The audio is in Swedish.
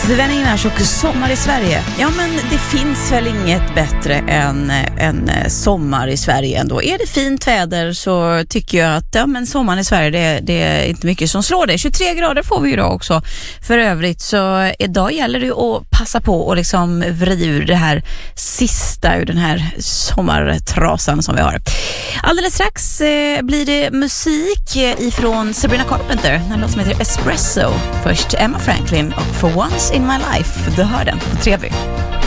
Sven-Ingvars och Sommar i Sverige. Ja, men det finns väl inget bättre än en sommar i Sverige ändå. Är det fint väder så tycker jag att men sommaren i Sverige, det är inte mycket som slår det. 23 grader får vi idag också. För övrigt så idag gäller det att passa på och liksom vrida ur det här sista ur den här sommartrasan som vi har. Alldeles strax blir det musik ifrån Sabrina Carpenter. Den låt som heter Espresso. Först Emma Franklin och For Once in My Life. Du hör den på Treby.